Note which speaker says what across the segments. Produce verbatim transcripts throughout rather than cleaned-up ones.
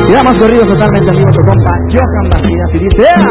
Speaker 1: Y damos corrido totalmente amigo tu compa Johan Bastidas y dice ¡ah!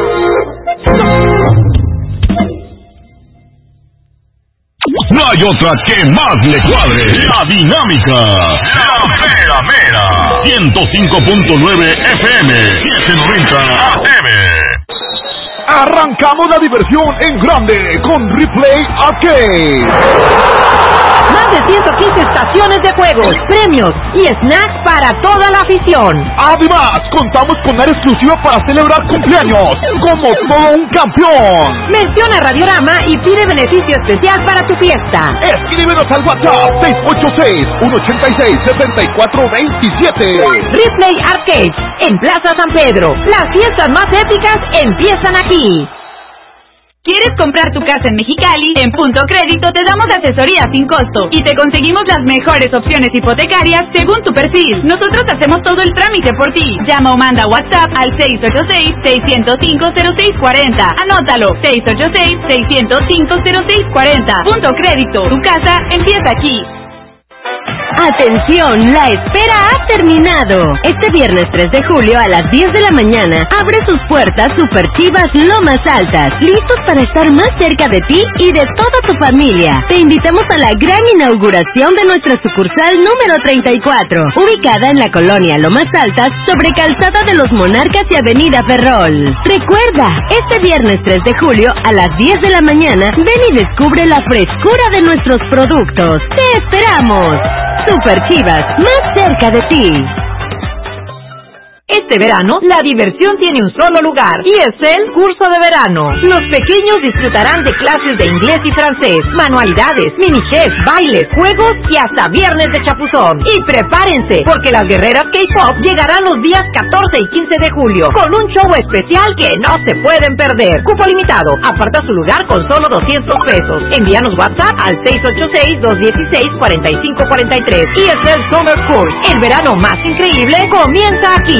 Speaker 2: No hay otra que más le cuadre. La dinámica. La mera mera. ciento cinco punto nueve F M. setecientos noventa A M.
Speaker 3: Arrancamos la diversión en grande con Replay Arcade.
Speaker 4: Más de ciento quince estaciones de juegos, premios y snacks para toda la afición.
Speaker 3: Además, contamos con área exclusiva para celebrar cumpleaños, como todo un campeón.
Speaker 4: Menciona Radiorama y pide beneficio especial para tu fiesta.
Speaker 3: Escríbenos al WhatsApp seis ocho seis, uno ocho seis, siete cuatro dos siete.
Speaker 4: Replay Arcade, en Plaza San Pedro. Las fiestas más épicas empiezan aquí.
Speaker 5: ¿Quieres comprar tu casa en Mexicali? En Punto Crédito te damos asesoría sin costo y te conseguimos las mejores opciones hipotecarias según tu perfil. Nosotros hacemos todo el trámite por ti. Llama o manda WhatsApp al seis ocho seis, seis cero cinco, cero seis cuatro cero. Anótalo, seis ocho seis, seis cero cinco, cero seis cuatro cero. Punto Crédito, tu casa empieza aquí.
Speaker 6: ¡Atención! La espera ha terminado. Este viernes tres de julio a las diez de la mañana abre sus puertas Super Chivas Lomas Altas, listos para estar más cerca de ti y de toda tu familia. Te invitamos a la gran inauguración de nuestra sucursal número treinta y cuatro, ubicada en la colonia Lomas Altas, sobre Calzada de los Monarcas y Avenida Ferrol. Recuerda, este viernes tres de julio a las diez de la mañana, ven y descubre la frescura de nuestros productos. ¡Te esperamos! Super Chivas, más cerca de ti.
Speaker 4: Este verano, la diversión tiene un solo lugar, y es el curso de verano. Los pequeños disfrutarán de clases de inglés y francés, manualidades, mini chef, bailes, juegos y hasta viernes de chapuzón. Y prepárense, porque las guerreras K-pop llegarán los días catorce y quince de julio, con un show especial que no se pueden perder. Cupo limitado, aparta su lugar con solo doscientos pesos. Envíanos WhatsApp al seis ocho seis, dos uno seis, cuatro cinco cuatro tres. Y es el Summer Course. El verano más increíble comienza aquí.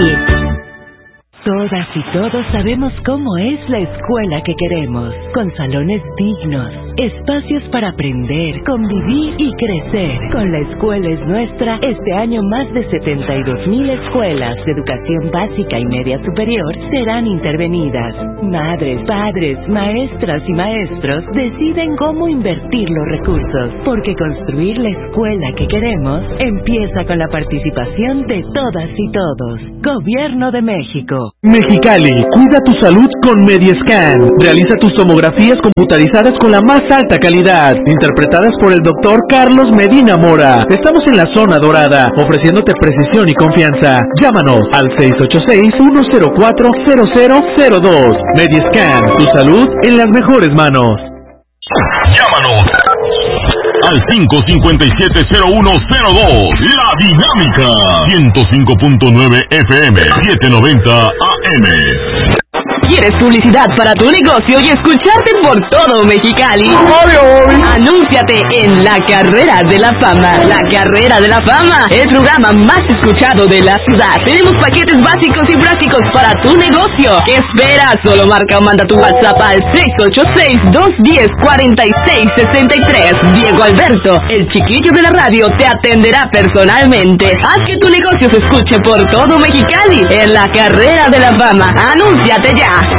Speaker 6: Todas y todos sabemos cómo es la escuela que queremos, con salones dignos, espacios para aprender, convivir y crecer. Con La Escuela es Nuestra, este año más de setenta y dos mil escuelas de educación básica y media superior serán intervenidas. Madres, padres, maestras y maestros deciden cómo invertir los recursos, porque construir la escuela que queremos empieza con la participación de todas y todos. Gobierno de México.
Speaker 7: Mexicali, cuida tu salud con Mediescan. Realiza tus tomografías computarizadas con la más alta calidad, interpretadas por el doctor Carlos Medina Mora. Estamos en la zona dorada, ofreciéndote precisión y confianza. Llámanos al seis ocho seis, uno cero cuatro, cero cero cero dos. Mediescan, tu salud en las mejores manos.
Speaker 2: Llámanos al cinco cinco siete, cero uno cero dos. La Dinámica. ciento cinco punto nueve F M. setecientos noventa A M.
Speaker 8: ¿Quieres publicidad para tu negocio y escucharte por todo Mexicali? Anúnciate en La Carrera de la Fama. La Carrera de la Fama, el programa más escuchado de la ciudad. Tenemos paquetes básicos y prácticos para tu negocio. ¿Qué esperas? Solo marca o manda tu WhatsApp al seis ocho seis, dos uno cero, cuatro seis seis tres. Diego Alberto, el chiquillo de la radio, te atenderá personalmente. Haz que tu negocio se escuche por todo Mexicali en La Carrera de la Fama. Anúnciate ya.